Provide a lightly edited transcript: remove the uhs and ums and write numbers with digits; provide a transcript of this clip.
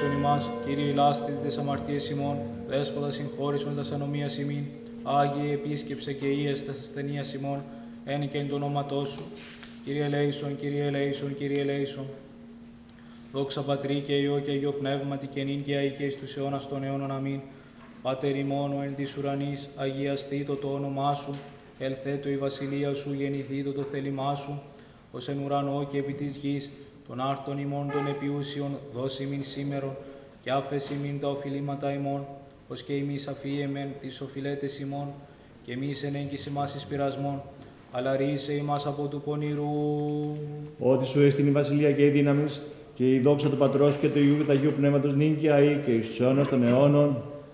ελέησον ημάς, Κύριε ηλάσθητε τες αμαρτίες ημών, Δέσποτα συγχώρησον τας ανομίας ημίν, Άγιε επίσκεψε και ίες τας ασθενείας ημών, εν και εν το ονόματό σου. Κύριε ελέησον, Κύριε ελέησον, Κύριε ελέησον. Δόξα Πατρί και Υιό και Υιό Πνεύματι και νυν και αεί και εις τους αιώνας των αιώνων. Αμήν. Πάτερ ημών εν της ουρανής, αγιαστήτω το όνομά σου, ελθέτω η βασιλεία σου, γεννηθήτω το θέλημά σου, ως εν ουρανό και επί της γης, των άρτων ημών των επιούσιων, δώσ' ημίν σήμερον, και άφες ημίν τα οφειλήματα ημών, ως και εμείς αφίεμεν τις οφειλέτες ημών, και μη εν έγκυς ημάς εις πειρασμόν, αλλά ρίσε ημάς από του πονηρού. Ότι σου έστειν η βασιλεία και η δύναμις, και η δόξα του Πατρός και του Υιού και του Αγίου Πνεύματος νυν και αεί και εις τους αιώνας των αιώνων.